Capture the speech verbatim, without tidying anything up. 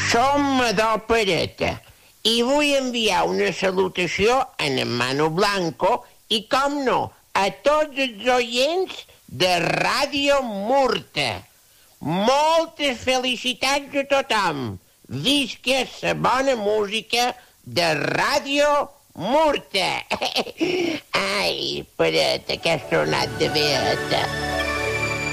Som Madó Pereta i vull enviar una salutació a en Manu Blanco i, com no, a tots els oients de Ràdio Murta. Moltes felicitats a tothom. Visca la bona música de Ràdio Murta. Ai, Pereta, que ha sonat de beata.